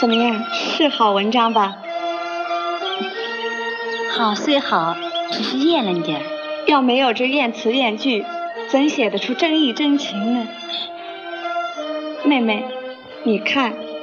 怎么样，是好文章吧？ 好虽好，只是艳了点。 要没有这艳词艳句，怎写得出真意真情呢？妹妹，你看。